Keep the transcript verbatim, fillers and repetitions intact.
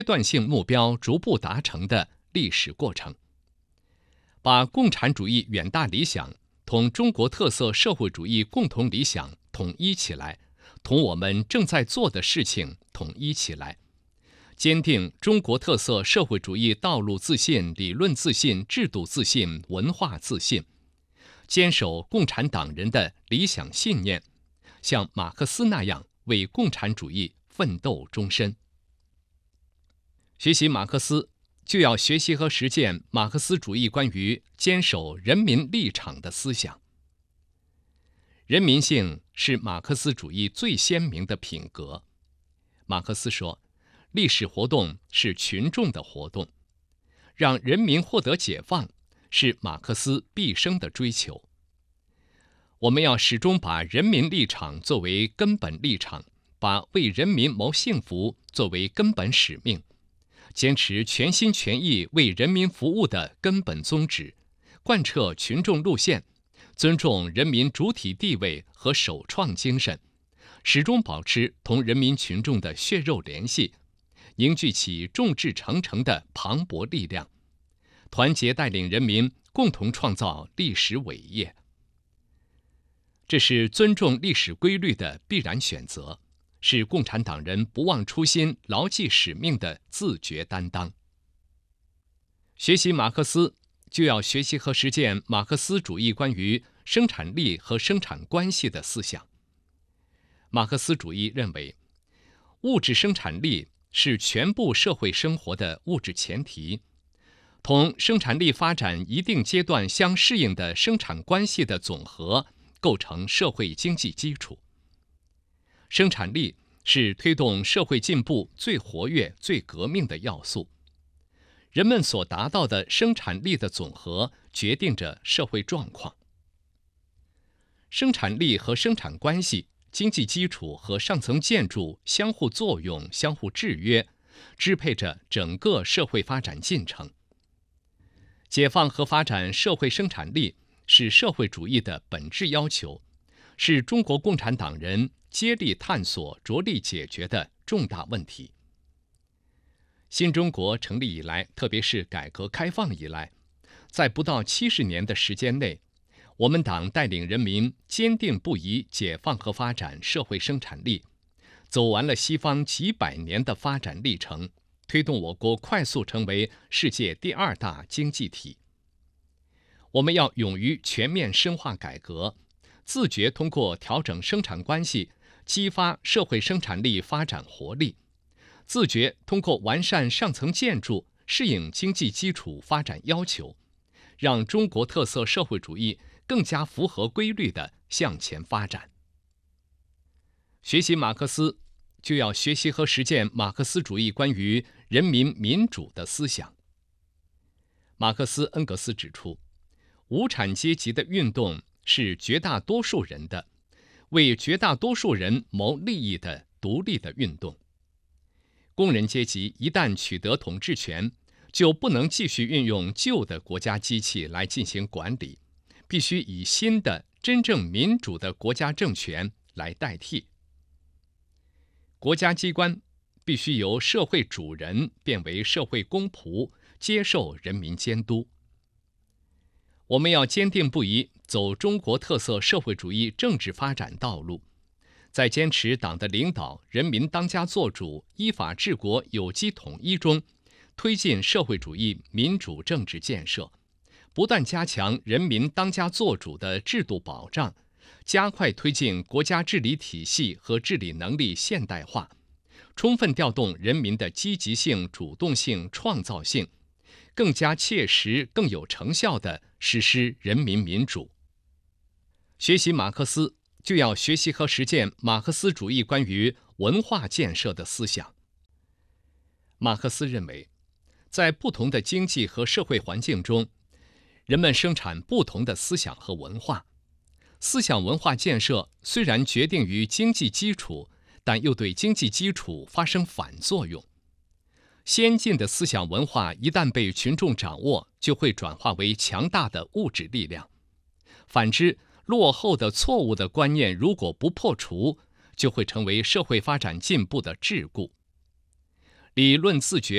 段性目标逐步达成的历史过程，把共产主义远大理想同中国特色社会主义共同理想统一起来，同我们正在做的事情统一起来，坚定中国特色社会主义道路自信、理论自信、制度自信、文化自信，坚守共产党人的理想信念，像马克思那样为共产主义奋斗终身。学习马克思，就要学习和实践马克思主义关于坚守人民立场的思想。人民性是马克思主义最鲜明的品格。马克思说，历史活动是群众的活动，让人民获得解放是马克思毕生的追求。我们要始终把人民立场作为根本立场，把为人民谋幸福作为根本使命，坚持全心全意为人民服务的根本宗旨，贯彻群众路线，尊重人民主体地位和首创精神，始终保持同人民群众的血肉联系，凝聚起众志成城的磅礴力量，团结带领人民共同创造历史伟业。这是尊重历史规律的必然选择，是共产党人不忘初心、牢记使命的自觉担当。学习马克思，就要学习和实践马克思主义关于生产力和生产关系的思想。马克思主义认为，物质生产力是全部社会生活的物质前提，同生产力发展一定阶段相适应的生产关系的总和构成社会经济基础。生产力是推动社会进步最活跃、最革命的要素。人们所达到的生产力的总和决定着社会状况。生产力和生产关系、经济基础和上层建筑相互作用、相互制约，支配着整个社会发展进程。解放和发展社会生产力是社会主义的本质要求，是中国共产党人接力探索、着力解决的重大问题。新中国成立以来，特别是改革开放以来，在不到七十年的时间内，我们党带领人民坚定不移解放和发展社会生产力，走完了西方几百年的发展历程，推动我国快速成为世界第二大经济体。我们要勇于全面深化改革，自觉通过调整生产关系，激发社会生产力发展活力，自觉通过完善上层建筑，适应经济基础发展要求，让中国特色社会主义更加符合规律地向前发展。学习马克思，就要学习和实践马克思主义关于人民民主的思想。马克思、恩格斯指出，无产阶级的运动是绝大多数人的，为绝大多数人谋利益的独立的运动。工人阶级一旦取得统治权，就不能继续运用旧的国家机器来进行管理，必须以新的真正民主的国家政权来代替。国家机关必须由社会主人变为社会公仆，接受人民监督。我们要坚定不移走中国特色社会主义政治发展道路，在坚持党的领导、人民当家作主、依法治国、有机统一中，推进社会主义民主政治建设，不断加强人民当家作主的制度保障，加快推进国家治理体系和治理能力现代化，充分调动人民的积极性、主动性、创造性，更加切实、更有成效地实施人民民主。学习马克思，就要学习和实践马克思主义关于文化建设的思想。马克思认为，在不同的经济和社会环境中，人们生产不同的思想和文化。思想文化建设虽然决定于经济基础，但又对经济基础发生反作用。先进的思想文化一旦被群众掌握，就会转化为强大的物质力量。反之，落后的错误的观念如果不破除，就会成为社会发展进步的桎梏。理论自觉